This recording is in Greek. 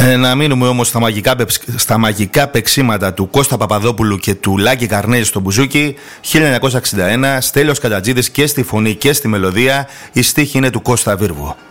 Να μείνουμε όμως στα μαγικά παίξήματα του Κώστα Παπαδόπουλου και του Λάκη Καρνέζη στο μπουζούκι. 1961, Στέλιος Κατατζίδης και στη φωνή και στη μελωδία. Η στίχη είναι του Κώστα Βίρβου.